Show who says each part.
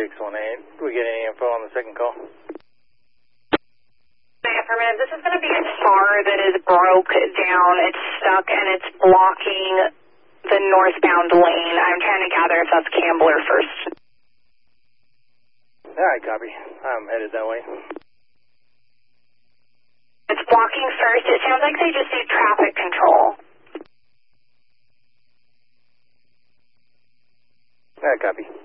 Speaker 1: 618. Do we get any info on the second call?
Speaker 2: Affirmative. This is going to be a car that is broke down. It's stuck and it's blocking the northbound lane. I'm trying to gather if that's Campbell or First.
Speaker 1: All right, copy. I'm headed that way.
Speaker 2: It's blocking First. It sounds like they just need traffic control.
Speaker 1: All right, copy.